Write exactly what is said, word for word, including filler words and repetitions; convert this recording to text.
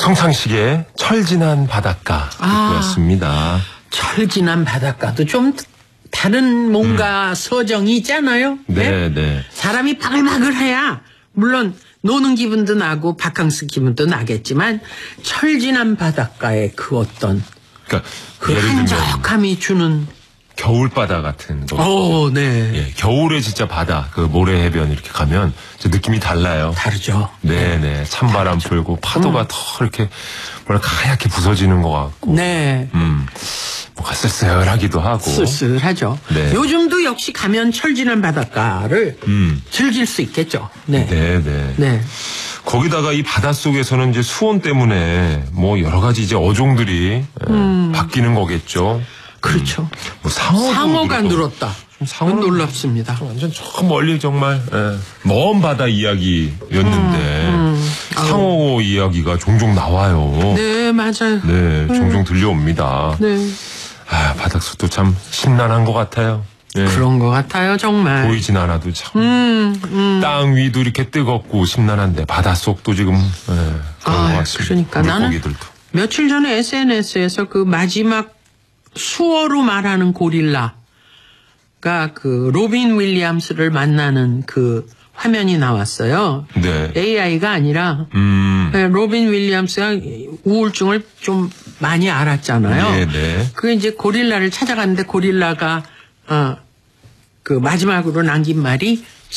송창식의 철진한 바닷가 듣고 아. 왔습니다. 철진한 바닷가도 좀 다른 뭔가 음. 서정이 있잖아요. 네, 네? 네. 사람이 바글바글해야 물론 노는 기분도 나고 바캉스 기분도 나겠지만 철진한 바닷가의 그 어떤 그러니까 그 예를 들면 한적함이 주는 겨울바다 같은 거. 오, 네. 예, 겨울에 진짜 바다, 그 모래 해변 이렇게 가면 진짜 느낌이 달라요. 다르죠. 네, 네. 찬바람 다르죠. 불고 파도가 음. 더 이렇게 뭐랄까 하얗게 부서지는 것 같고. 네. 음. 뭔가 쓸쓸하기도 하고. 쓸쓸하죠. 네. 요즘도 역시 가면 철진한 바닷가를 음. 즐길 수 있겠죠. 네. 네, 네. 네. 거기다가 이 바닷속에서는 이제 수온 때문에 뭐 여러 가지 이제 어종들이 음. 바뀌는 거겠죠. 그렇죠. 음. 뭐 상어도 상어가 그렇고. 늘었다. 상어는 놀랍습니다. 완전 저 멀리 정말 예, 먼 바다 이야기였는데 음, 음. 상어 이야기가 종종 나와요. 네, 맞아요. 네, 종종 들려옵니다. 네. 아, 바닷속도 참 심란한 것 같아요. 네. 그런 것 같아요, 정말. 보이진 않아도 참. 음, 음. 땅 위도 이렇게 뜨겁고 심란한데 바닷속도 지금 예, 그런 아, 것 같습니다. 그러니까 나는 물고기들도. 며칠 전에 에스엔에스에서 그 마지막 수어로 말하는 고릴라가 그 로빈 윌리엄스를 만나는 그 화면이 나왔어요. 네. 에이아이가 아니라 음. 로빈 윌리엄스가 우울증을 좀 많이 앓았잖아요. 네, 네. 그 이제 고릴라를 찾아갔는데 고릴라가 어, 그 마지막으로 남긴 말이